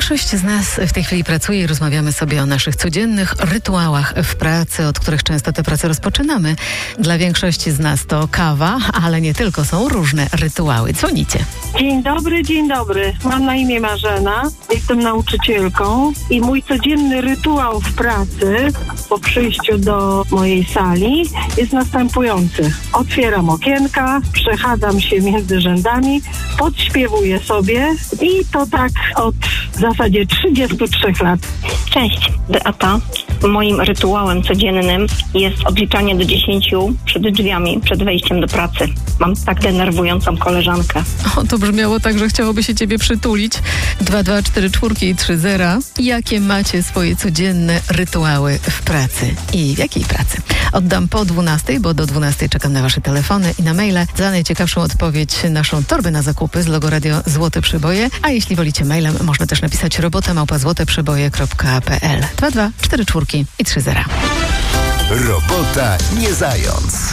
Większość z nas w tej chwili pracuje i rozmawiamy sobie o naszych codziennych rytuałach w pracy, od których często tę pracę rozpoczynamy. Dla większości z nas to kawa, ale nie tylko, są różne rytuały. Dzwonicie. Dzień dobry, dzień dobry. Mam na imię Marzena, jestem nauczycielką i mój codzienny rytuał w pracy po przyjściu do mojej sali jest następujący. Otwieram okienka, przechadzam się między rzędami, podśpiewuję sobie i to tak od w zasadzie 33 lat. Cześć, Beata. Moim rytuałem codziennym jest odliczanie do 10 przed drzwiami, przed wejściem do pracy. Mam tak denerwującą koleżankę. O, to brzmiało tak, że chciałoby się ciebie przytulić. 224 i 30. Jakie macie swoje codzienne rytuały w pracy? I w jakiej pracy? Oddam po 12, bo do 12 czekam na wasze telefony i na maile. Za najciekawszą odpowiedź naszą torbę na zakupy z logo Radio Złote Przeboje. A jeśli wolicie mailem, można też napisać robota@złoteprzeboje.pl 224 i 30. Robota nie zając.